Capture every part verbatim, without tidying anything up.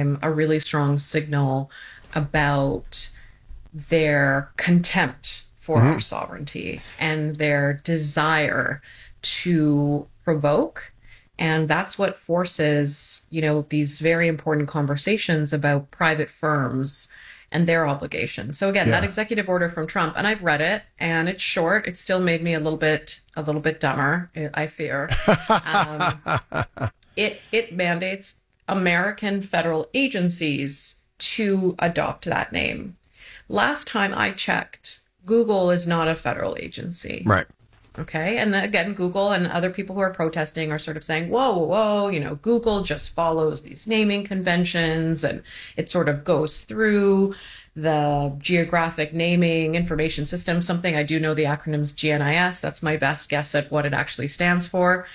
time a really strong signal about their contempt for mm-hmm. our sovereignty and their desire to provoke. And that's what forces, you know, these very important conversations about private firms and their obligations. So again, yeah. that executive order from Trump, and I've read it, and it's short. It still made me a little bit, a little bit dumber, I fear. um, it it mandates American federal agencies to adopt that name. Last time I checked, Google is not a federal agency. Right. Okay. And again, Google and other people who are protesting are sort of saying, whoa, whoa, you know, Google just follows these naming conventions and it sort of goes through the geographic naming information system, something I do know the acronym's G N I S. That's my best guess at what it actually stands for.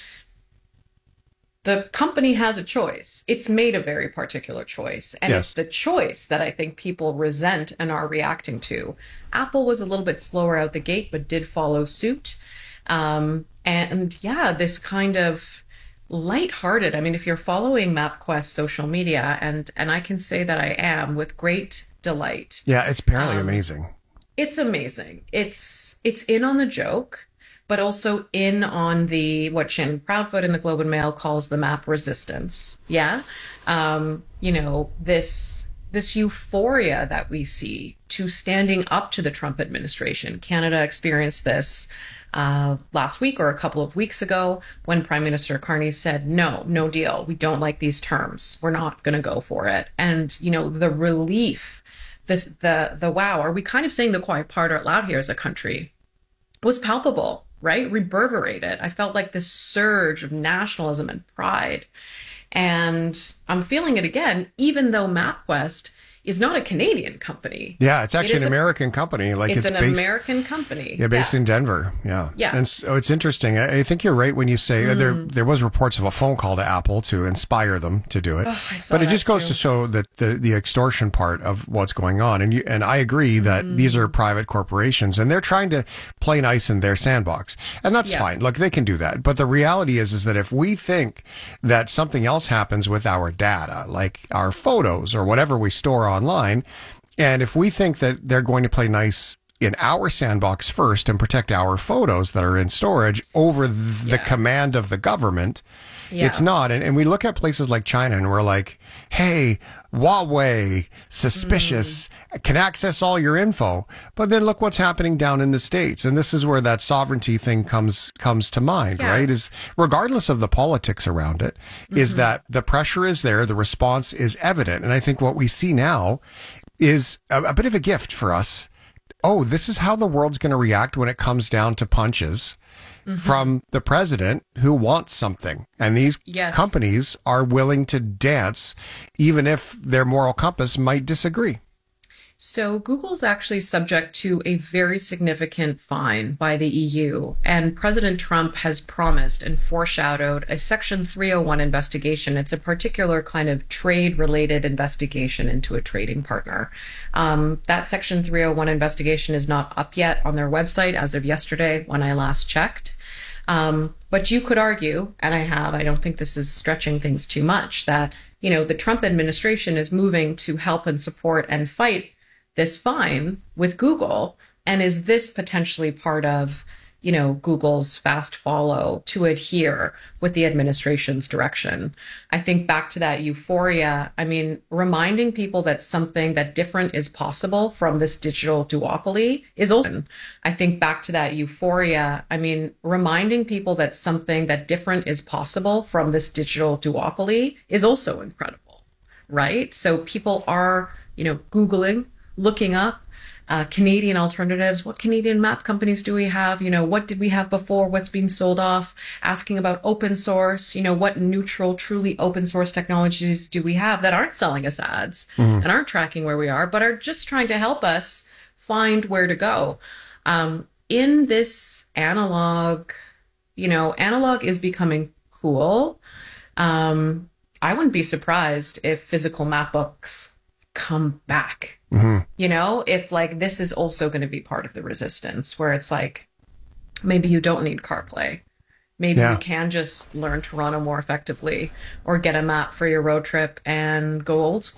The company has a choice. It's made a very particular choice. And yes. it's the choice that I think people resent and are reacting to. Apple was a little bit slower out the gate, but did follow suit. Um, and yeah, this kind of lighthearted, I mean, if you're following MapQuest social media, and, and I can say that I am with great delight. Yeah, it's apparently um, amazing. It's amazing. It's, it's in on the joke, but also in on the, what Shannon Proudfoot in the Globe and Mail calls the map resistance. Yeah. Um, you know, this, this euphoria that we see to standing up to the Trump administration. Canada experienced this Uh, last week or a couple of weeks ago when Prime Minister Carney said, no, no deal. We don't like these terms. We're not going to go for it. And, you know, the relief, this, the, the wow, are we kind of saying the quiet part out loud here as a country, was palpable, right? Reverberated. I felt like this surge of nationalism and pride. And I'm feeling it again, even though MapQuest is not a Canadian company. Yeah, it's actually it an a, American company. Like it's, it's an based, American company. Yeah, based yeah. in Denver. Yeah. Yeah. And so it's interesting. I, I think you're right when you say mm. there there was reports of a phone call to Apple to inspire them to do it. Oh, I saw but it just goes too. to show that the, the extortion part of what's going on. And you, and I agree that mm. these are private corporations and they're trying to play nice in their sandbox. And that's yeah. fine. Look, they can do that. But the reality is, is that if we think that something else happens with our data, like our photos or whatever we store online, and if we think that they're going to play nice in our sandbox first and protect our photos that are in storage over the yeah. command of the government, yeah. it's not. And, and we look at places like China and we're like, hey, Huawei, suspicious, mm. can access all your info. But then look what's happening down in the States. And this is where that sovereignty thing comes comes to mind, yeah. right? Is regardless of the politics around it, mm-hmm. is that the pressure is there, the response is evident. And I think what we see now is a, a bit of a gift for us. Oh, this is how the world's going to react when it comes down to punches mm-hmm. from the president who wants something. And these yes. companies are willing to dance, even if their moral compass might disagree. So Google's actually subject to a very significant fine by the E U, and President Trump has promised and foreshadowed a Section three oh one investigation. It's a particular kind of trade-related investigation into a trading partner. Um, that Section three oh one investigation is not up yet on their website as of yesterday when I last checked. Um, but you could argue, and I have, I don't think this is stretching things too much, that, you know, the Trump administration is moving to help and support and fight this fine with Google. And is this potentially part of, you know, Google's fast follow to adhere with the administration's direction? I think back to that euphoria. I mean, reminding people that something that different is possible from this digital duopoly is also. I think back to that euphoria. I mean, reminding people that something that different is possible from this digital duopoly is also incredible, right? So people are, you know, Googling, looking up uh, Canadian alternatives. What Canadian map companies do we have? You know, what did we have before? What's being sold off? Asking about open source. You know, what neutral, truly open source technologies do we have that aren't selling us ads mm. and aren't tracking where we are, but are just trying to help us find where to go. Um, in this analog, you know, analog is becoming cool. Um, I wouldn't be surprised if physical map books come back. Mm-hmm. You know, if like this is also going to be part of the resistance where it's like, maybe you don't need CarPlay. Maybe yeah. you can just learn Toronto more effectively or get a map for your road trip and go old school.